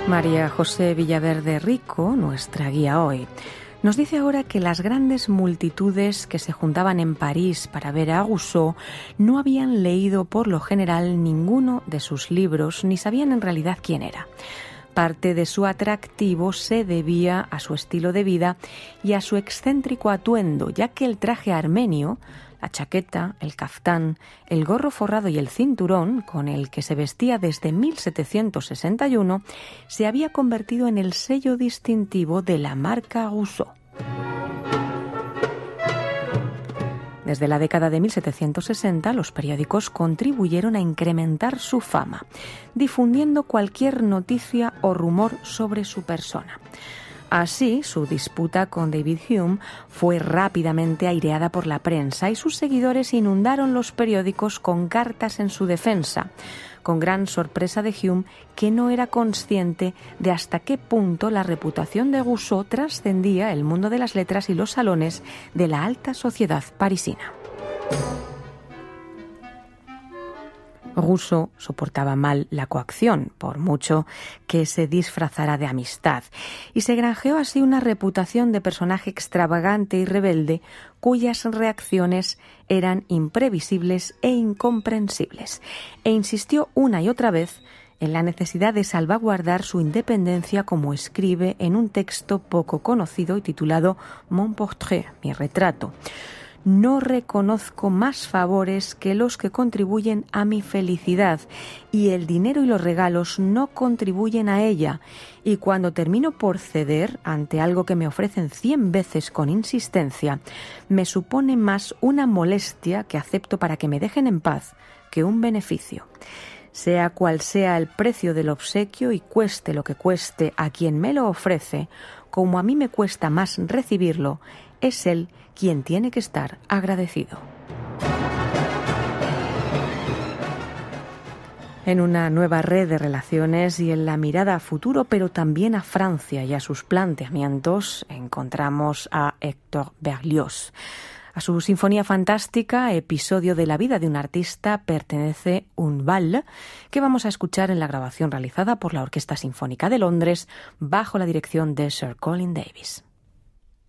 María José Villaverde Rico, nuestra guía hoy, nos dice ahora que las grandes multitudes que se juntaban en París para ver a Rousseau no habían leído por lo general ninguno de sus libros ni sabían en realidad quién era. Parte de su atractivo se debía a su estilo de vida y a su excéntrico atuendo, ya que el traje armenio, la chaqueta, el caftán, el gorro forrado y el cinturón, con el que se vestía desde 1761, se había convertido en el sello distintivo de la marca Rousseau. Desde la década de 1760, los periódicos contribuyeron a incrementar su fama, difundiendo cualquier noticia o rumor sobre su persona. Así, su disputa con David Hume fue rápidamente aireada por la prensa y sus seguidores inundaron los periódicos con cartas en su defensa, con gran sorpresa de Hume, que no era consciente de hasta qué punto la reputación de Rousseau trascendía el mundo de las letras y los salones de la alta sociedad parisina. Rousseau soportaba mal la coacción, por mucho que se disfrazara de amistad, y se granjeó así una reputación de personaje extravagante y rebelde, cuyas reacciones eran imprevisibles e incomprensibles, e insistió una y otra vez en la necesidad de salvaguardar su independencia, como escribe en un texto poco conocido y titulado Mon portrait, mi retrato. No reconozco más favores que los que contribuyen a mi felicidad, y el dinero y los regalos no contribuyen a ella, y cuando termino por ceder ante algo que me ofrecen 100 veces con insistencia, me supone más una molestia que acepto para que me dejen en paz que un beneficio. Sea cual sea el precio del obsequio y cueste lo que cueste a quien me lo ofrece, como a mí me cuesta más recibirlo, es él quien tiene que estar agradecido. En una nueva red de relaciones y en la mirada a futuro, pero también a Francia y a sus planteamientos, encontramos a Hector Berlioz. A su sinfonía fantástica, Episodio de la vida de un artista, pertenece un bal que vamos a escuchar en la grabación realizada por la Orquesta Sinfónica de Londres bajo la dirección de Sir Colin Davis.